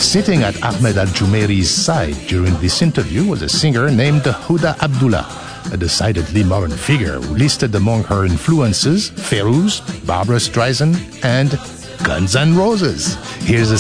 Sitting at Ahmed Al-Jumairi's side during this interview was a singer named Huda Abdullah, a decidedly modern figure who listed among her influences Feroz, Barbra Streisand, and Guns N' Roses. Here's a